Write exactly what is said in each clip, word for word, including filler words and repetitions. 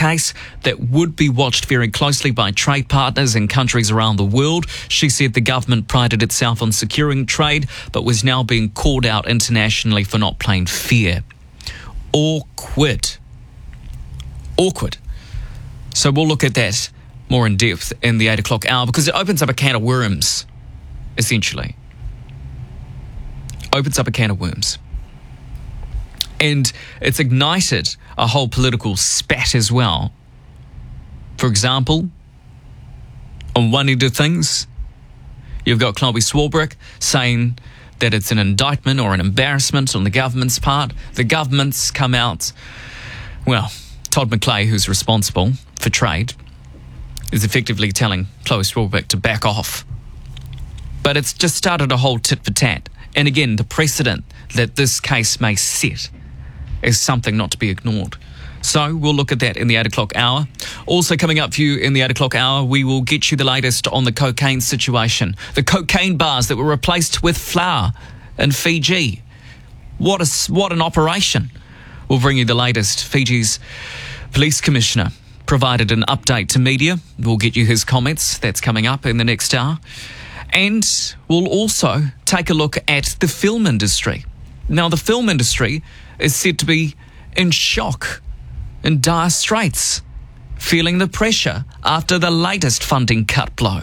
case that would be watched very closely by trade partners in countries around the world. She said the government prided itself on securing trade, but was now being called out internationally for not playing fair. Awkward. Awkward. So we'll look at that more in depth in the eight o'clock hour, because it opens up a can of worms, essentially. Opens up a can of worms. And it's ignited a whole political spat as well. For example, on one end of things, you've got Chloe Swarbrick saying that it's an indictment or an embarrassment on the government's part. The government's come out, well, Todd McClay, who's responsible for trade, is effectively telling Chloe Swarbrick to back off. But it's just started a whole tit for tat. And again, the precedent that this case may set is something not to be ignored. So we'll look at that in the eight o'clock hour. Also coming up for you in the eight o'clock hour, we will get you the latest on the cocaine situation. The cocaine bars that were replaced with flour in Fiji. What a, what an operation. We'll bring you the latest. Fiji's police commissioner provided an update to media. We'll get you his comments. That's coming up in the next hour. And we'll also take a look at the film industry. Now, the film industry is said to be in shock, in dire straits, feeling the pressure after the latest funding cut blow.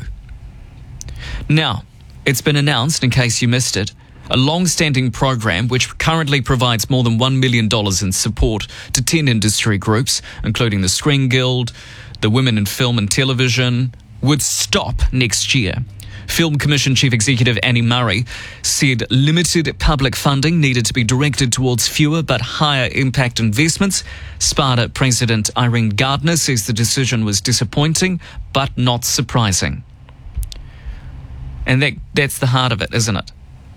Now, it's been announced, in case you missed it, a long-standing program which currently provides more than one million dollars in support to ten industry groups, including the Screen Guild, the Women in Film and Television, would stop next year. Film Commission Chief Executive Annie Murray said limited public funding needed to be directed towards fewer but higher impact investments. SPADA President Irene Gardner says the decision was disappointing but not surprising. And that, that's the heart of it, isn't it?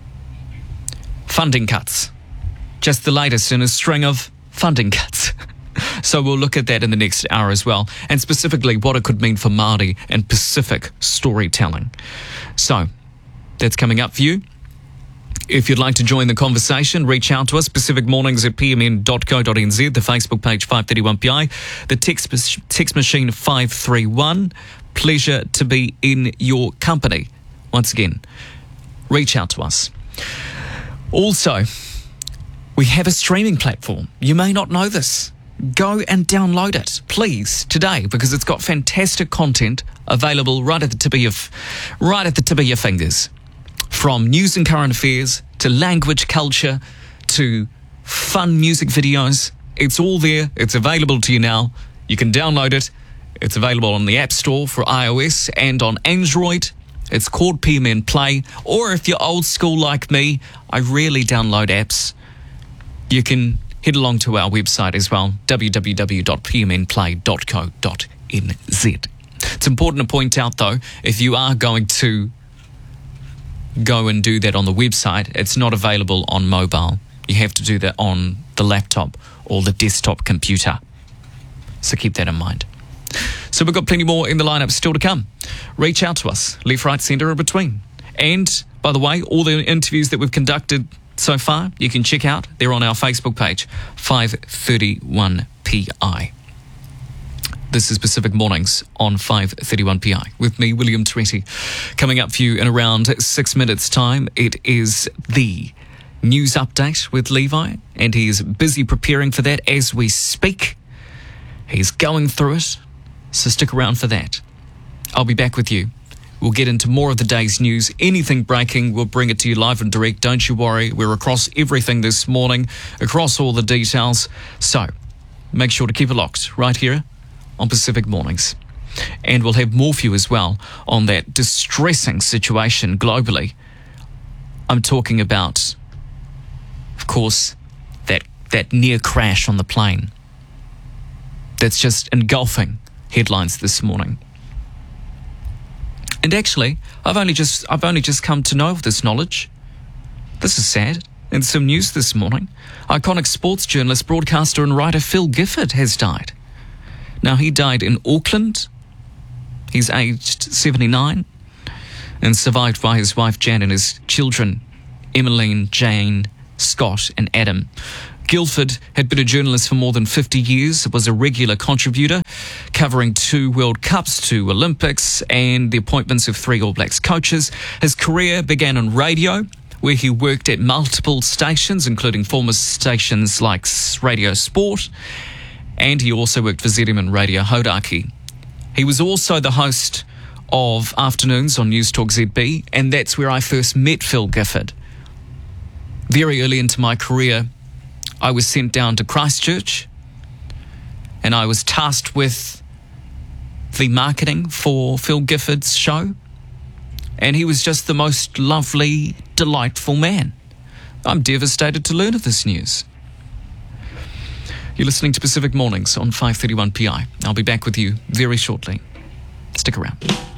Funding cuts. Just the latest in a string of funding cuts. So we'll look at that in the next hour as well, and specifically what it could mean for Māori and Pacific storytelling. So that's coming up for you. If you'd like to join the conversation, reach out to us, pacific mornings at p m n dot co dot n z, the Facebook page five thirty-one P I, the text, text machine five three one. Pleasure to be in your company. Once again, reach out to us. Also, we have a streaming platform. You may not know this. Go and download it, please, today, because it's got fantastic content available right at the tip of your, right at the tip of your fingers. From news and current affairs to language, culture, to fun music videos, it's all there. It's available to you now. You can download it. It's available on the App Store for iOS and on Android. It's called P M N Play. Or if you're old school like me, I rarely download apps. You can head along to our website as well, w w w dot p m n play dot co dot n z. It's important to point out, though, if you are going to go and do that on the website, it's not available on mobile. You have to do that on the laptop or the desktop computer. So keep that in mind. So we've got plenty more in the lineup still to come. Reach out to us, left, right, centre, or between. And, by the way, all the interviews that we've conducted so far, you can check out. They're on our Facebook page, five thirty-one P I. This is Pacific Mornings on five thirty-one P I with me, William Twetti. Coming up for you in around six minutes' time, it is the news update with Levi, and he is busy preparing for that as we speak. He's going through it, so stick around for that. I'll be back with you. We'll get into more of the day's news. Anything breaking, we'll bring it to you live and direct. Don't you worry. We're across everything this morning, across all the details. So make sure to keep it locked right here on Pacific Mornings. And we'll have more for you as well on that distressing situation globally. I'm talking about, of course, that, that near crash on the plane that's just engulfing headlines this morning. And actually, I've only just I've only just come to know of this knowledge. This is sad. In some news this morning, iconic sports journalist, broadcaster and writer Phil Gifford has died. Now, he died in Auckland. He's aged seventy-nine and survived by his wife Jan and his children, Emmeline, Jane, Scott and Adam. Guildford had been a journalist for more than fifty years, was a regular contributor covering two World Cups, two Olympics, and the appointments of three All Blacks coaches. His career began in radio, where he worked at multiple stations, including former stations like Radio Sport, and he also worked for Z M and Radio Hodaki. He was also the host of Afternoons on News Talk Z B, and that's where I first met Phil Gifford. Very early into my career, I was sent down to Christchurch, and I was tasked with the marketing for Phil Gifford's show, and he was just the most lovely, delightful man. I'm devastated to learn of this news. You're listening to Pacific Mornings on five thirty-one P I. I'll be back with you very shortly. Stick around.